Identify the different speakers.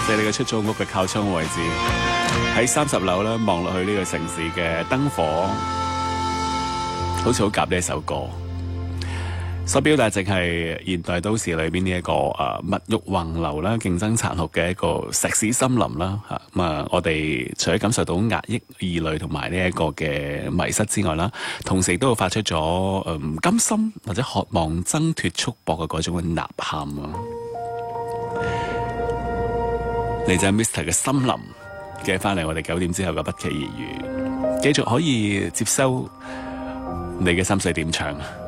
Speaker 1: 即係你嘅出租屋嘅靠窗位置，喺30樓啦，望落去呢個城市嘅燈火，好似好夾呢一首歌。所表達淨係現代都市裏邊呢一個物欲橫流啦、競爭殘酷嘅一個石屎森林啦嚇。咁啊，我哋除咗感受到壓抑、異類同埋呢一個嘅迷失之外啦，同時都會發出咗唔甘心或者渴望掙脫束縛嘅嗰種嘅吶喊啊！嚟就係 Mr. 嘅森林嘅翻嚟，我哋9點之後嘅不期而遇，繼續可以接收你嘅心水點唱啊！